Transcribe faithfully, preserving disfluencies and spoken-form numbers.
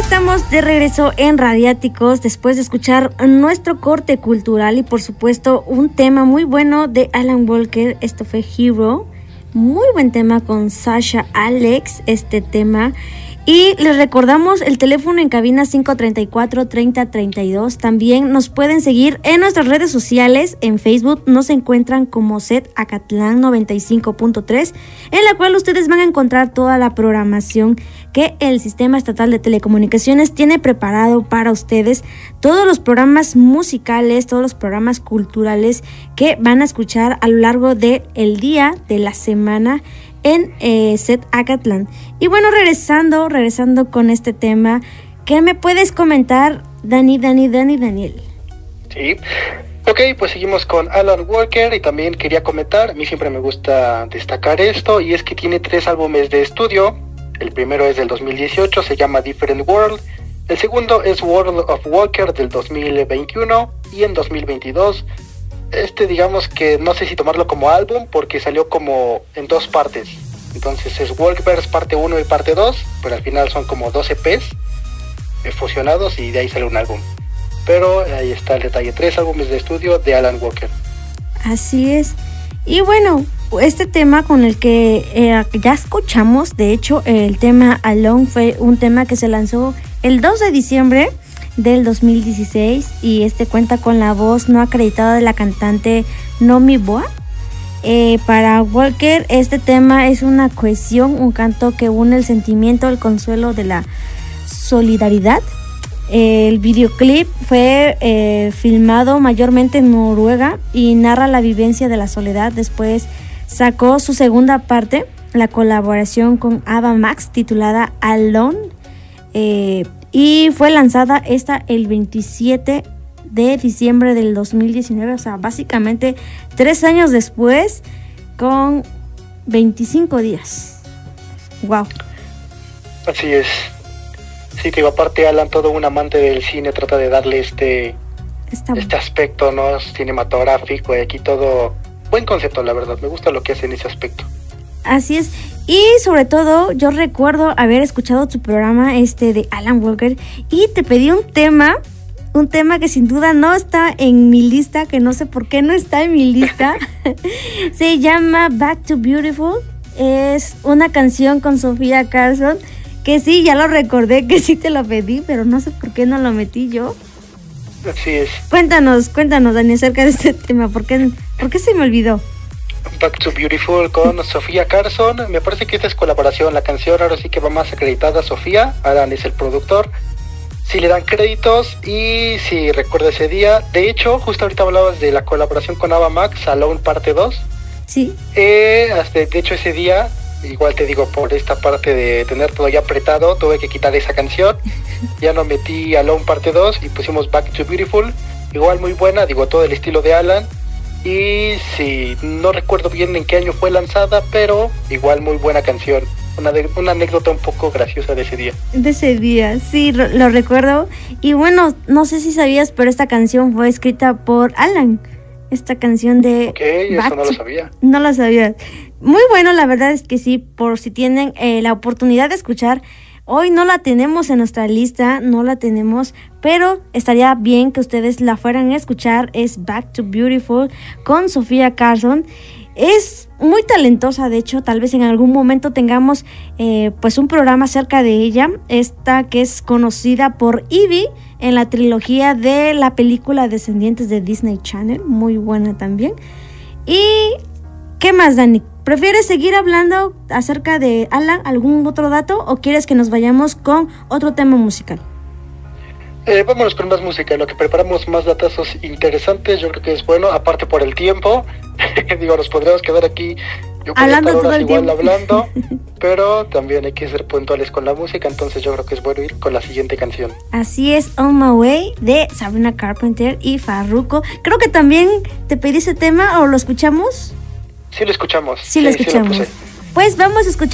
estamos de regreso en Radiáticos después de escuchar nuestro corte cultural y por supuesto un tema muy bueno de Alan Walker. Esto fue Hero, muy buen tema con Sasha Alex, este tema. Y les recordamos el teléfono en cabina cinco treinta y cuatro, treinta, treinta y dos. También nos pueden seguir en nuestras redes sociales. En Facebook nos encuentran como Set Acatlán noventa y cinco punto tres, en la cual ustedes van a encontrar toda la programación que el Sistema Estatal de Telecomunicaciones tiene preparado para ustedes. Todos los programas musicales, todos los programas culturales que van a escuchar a lo largo del día, de la semana, en eh, Set Acatlán. Y bueno, regresando, regresando con este tema, ¿qué me puedes comentar, Dani, Dani, Dani, Daniel? Sí, ok, pues seguimos con Alan Walker y también quería comentar, a mí siempre me gusta destacar esto, y es que tiene tres álbumes de estudio. El primero es del dos mil dieciocho, se llama Different World. El segundo es World of Walker del dos mil veintiuno, y en dos mil veintidós este, digamos que no sé si tomarlo como álbum porque salió como en dos partes. Entonces es Walkverse parte uno y parte dos, pero al final son como dos E Pes eh, fusionados y de ahí sale un álbum. Pero ahí está el detalle, tres álbumes de estudio de Alan Walker. Así es. Y bueno, este tema con el que eh, ya escuchamos, de hecho el tema Alone fue un tema que se lanzó el dos de diciembre del dos mil dieciséis, y este cuenta con la voz no acreditada de la cantante Nomi Boa. Eh, para Walker este tema es una cohesión, un canto que une el sentimiento, el consuelo de la solidaridad. Eh, el videoclip fue eh, filmado mayormente en Noruega y narra la vivencia de la soledad. Después sacó su segunda parte, la colaboración con Ava Max titulada Alone, eh, y fue lanzada esta el veintisiete de diciembre del dos mil diecinueve, o sea, básicamente tres años después, con veinticinco días. Wow. Así es. Sí, que aparte Alan, todo un amante del cine, trata de darle este Está este aspecto, ¿no?, cinematográfico, y aquí todo buen concepto, la verdad, me gusta lo que hace en ese aspecto. Así es. Y sobre todo yo recuerdo haber escuchado tu programa este de Alan Walker y te pedí un tema, un tema que sin duda no está en mi lista, que no sé por qué no está en mi lista. Se llama Back to Beautiful, es una canción con Sofía Carson, que sí, ya lo recordé, que sí te lo pedí, pero no sé por qué no lo metí yo. Así es. Cuéntanos, cuéntanos, Dani, acerca de este tema, ¿por qué, por qué se me olvidó? Back to Beautiful con Sofía Carson, me parece que esta es colaboración, la canción ahora sí que va más acreditada a Sofía, Alan es el productor, sí le dan créditos y sí recuerdo ese día. De hecho, justo ahorita hablabas de la colaboración con Ava Max, Alone parte dos. Sí. Eh, hasta, de hecho ese día, igual te digo, por esta parte de tener todo ya apretado, tuve que quitar esa canción, ya no metí Alone parte dos y pusimos Back to Beautiful, igual muy buena, digo, todo el estilo de Alan. Y sí, no recuerdo bien en qué año fue lanzada, pero igual muy buena canción. Una, de, una anécdota un poco graciosa de ese día. De ese día, sí, lo, lo recuerdo. Y bueno, no sé si sabías, pero esta canción fue escrita por Alan. Esta canción de... Ok, eso no lo sabía. No lo sabía. Muy bueno, la verdad es que sí, por si tienen eh, la oportunidad de escuchar. Hoy no la tenemos en nuestra lista, no la tenemos, pero estaría bien que ustedes la fueran a escuchar. Es Back to Beautiful con Sofía Carson. Es muy talentosa, de hecho, tal vez en algún momento tengamos eh, pues un programa acerca de ella. Esta que es conocida por Evie en la trilogía de la película Descendientes de Disney Channel, muy buena también. ¿Y qué más, Dani? ¿Prefieres seguir hablando acerca de Alan, algún otro dato, o quieres que nos vayamos con otro tema musical? Eh, vámonos con más música, lo que preparamos más datazos interesantes, yo creo que es bueno, aparte por el tiempo. Digo, nos podríamos quedar aquí yo hablando todo el igual tiempo. hablando, pero también hay que ser puntuales con la música, entonces yo creo que es bueno ir con la siguiente canción. Así es, On My Way de Sabrina Carpenter y Farruko. Creo que también te pedí ese tema, ¿o lo escuchamos? Sí lo escuchamos. Sí, sí lo escuchamos. Sí lo pues vamos a escuchar